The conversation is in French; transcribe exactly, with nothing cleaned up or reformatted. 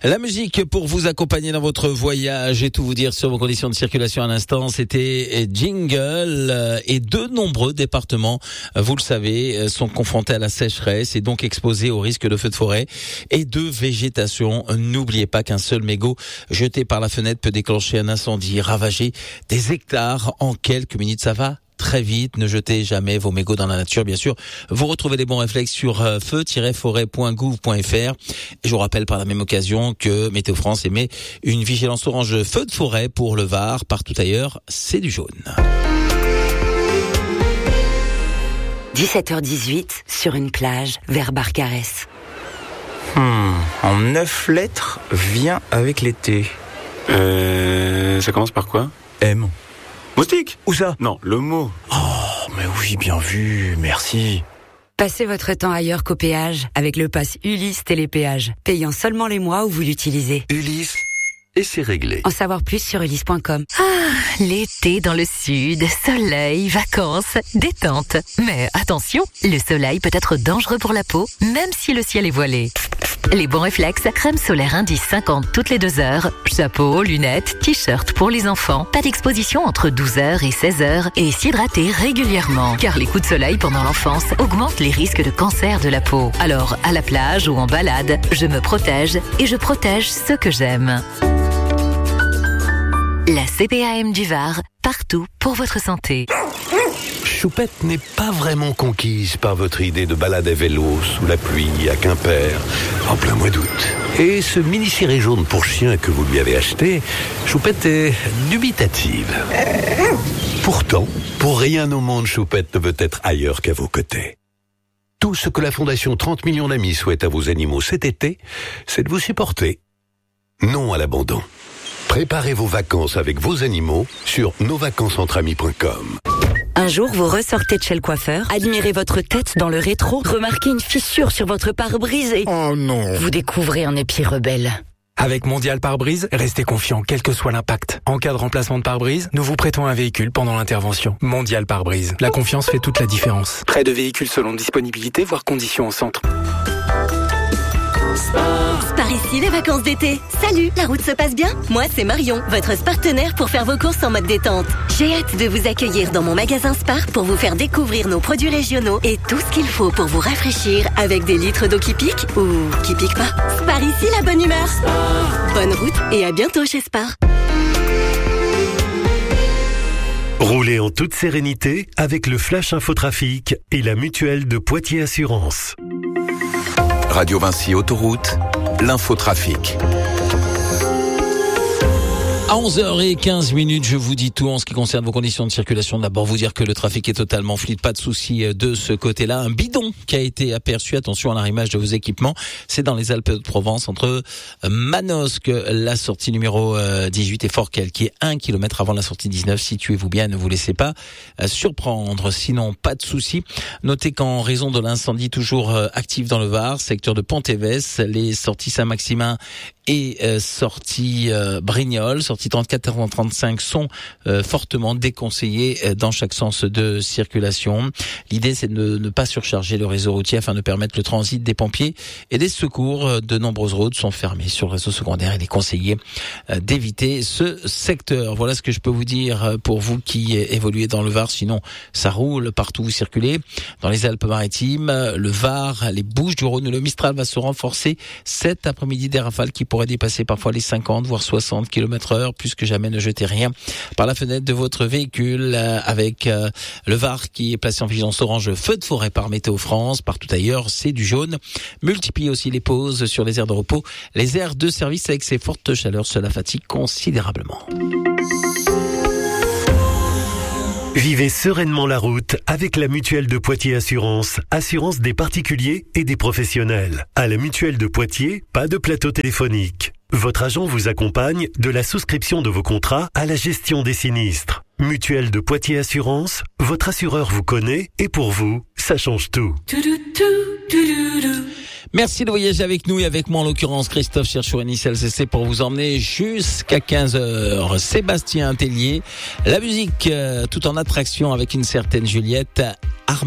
La musique pour vous accompagner dans votre voyage et tout vous dire sur vos conditions de circulation à l'instant, c'était Jingle. Et de nombreux départements, vous le savez, sont confrontés à la sécheresse et donc exposés au risque de feux de forêt et de végétation. N'oubliez pas qu'un seul mégot jeté par la fenêtre peut déclencher un incendie, ravager des hectares en quelques minutes. Ça va très vite, ne jetez jamais vos mégots dans la nature, bien sûr. Vous retrouvez les bons réflexes sur feu tiret forêt point gouv point f r. Et je vous rappelle par la même occasion que Météo France émet une vigilance orange feu de forêt pour le Var. Partout ailleurs, c'est du jaune. dix-sept heures dix-huit, sur une plage, vers Barcarès. Hmm, en neuf lettres, vient avec l'été. Euh, ça commence par quoi? M. Moustique? Où ça? Non, le mot. Oh, mais oui, bien vu, merci. Passez votre temps ailleurs qu'au péage avec le pass Ulysse Télépéage, payant seulement les mois où vous l'utilisez. Ulysse, et c'est réglé. En savoir plus sur ulysse point com. Ah, l'été dans le sud, soleil, vacances, détente. Mais attention, le soleil peut être dangereux pour la peau, même si le ciel est voilé. Les bons réflexes, crème solaire indice cinquante toutes les deux heures, chapeau, lunettes, t-shirt pour les enfants, pas d'exposition entre douze heures et seize heures et s'hydrater régulièrement. Car les coups de soleil pendant l'enfance augmentent les risques de cancer de la peau. Alors, à la plage ou en balade, je me protège et je protège ceux que j'aime. La C P A M du Var, partout pour votre santé. Choupette n'est pas vraiment conquise par votre idée de balade à vélo sous la pluie à Quimper en plein mois d'août. Et ce mini-ciré jaune pour chien que vous lui avez acheté, Choupette est dubitative. Pourtant, pour rien au monde, Choupette ne veut être ailleurs qu'à vos côtés. Tout ce que la Fondation trente millions d'amis souhaite à vos animaux cet été, c'est de vous supporter. Non à l'abandon. Préparez vos vacances avec vos animaux sur nos vacances entre amis point com. Un jour, vous ressortez de chez le coiffeur, admirez votre tête dans le rétro, remarquez une fissure sur votre pare-brise et... Oh non! Vous découvrez un épi rebelle. Avec Mondial Pare-Brise, restez confiant quel que soit l'impact. En cas de remplacement de pare-brise, nous vous prêtons un véhicule pendant l'intervention. Mondial Pare-Brise. La confiance fait toute la différence. Prêt de véhicules selon disponibilité, voire conditions au centre. Par ici les vacances d'été. Salut, la route se passe bien? Moi c'est Marion, votre partenaire pour faire vos courses en mode détente. J'ai hâte de vous accueillir dans mon magasin Spar pour vous faire découvrir nos produits régionaux et tout ce qu'il faut pour vous rafraîchir avec des litres d'eau qui piquent ou qui piquent pas. Spar ici la bonne humeur. Spar. Bonne route et à bientôt chez Spar. Roulez en toute sérénité avec le Flash Infotrafic et la mutuelle de Poitiers Assurance. Radio Vinci Autoroute, l'infotrafic. À onze heures quinze, je vous dis tout en ce qui concerne vos conditions de circulation. D'abord, vous dire que le trafic est totalement fluide, pas de souci de ce côté-là. Un bidon qui a été aperçu, attention à l'arrimage de vos équipements, c'est dans les Alpes de Provence, entre Manosque, la sortie numéro dix-huit et Forquel, qui est un kilomètre avant la sortie dix-neuf. Situez-vous bien, ne vous laissez pas surprendre, sinon pas de souci. Notez qu'en raison de l'incendie toujours actif dans le Var, secteur de Pontévès, les sorties Saint-Maximin et euh, sortie euh, Brignoles, sortie trente-quatre et trente-cinq sont euh, fortement déconseillées euh, dans chaque sens de circulation. L'idée, c'est de ne pas surcharger le réseau routier afin de permettre le transit des pompiers et des secours. De nombreuses routes sont fermées sur le réseau secondaire. Il est conseillé euh, d'éviter ce secteur. Voilà ce que je peux vous dire pour vous qui évoluez dans le Var. Sinon, ça roule partout où vous circulez. Dans les Alpes-Maritimes, le Var, les Bouches-du-Rhône, le Mistral va se renforcer cet après-midi. Des rafales qui pourraient dépasser parfois les cinquante voire soixante kilomètres heure. Plus que jamais, ne jetez rien par la fenêtre de votre véhicule, euh, avec euh, le Var qui est placé en vigilance orange feu de forêt par Météo France. Partout ailleurs, c'est du jaune. Multipliez aussi les pauses sur les aires de repos, les aires de service. Avec ces fortes chaleurs, cela fatigue considérablement. Vivez sereinement la route avec la mutuelle de Poitiers Assurance, assurance des particuliers et des professionnels. À la mutuelle de Poitiers, pas de plateau téléphonique. Votre agent vous accompagne de la souscription de vos contrats à la gestion des sinistres. Mutuelle de Poitiers Assurance, votre assureur vous connaît et pour vous, ça change tout. Merci de voyager avec nous et avec moi en l'occurrence Christophe Cherchour-Nice L C C pour vous emmener jusqu'à quinze heures. Sébastien Tellier, la musique euh, tout en attraction avec une certaine Juliette Armand.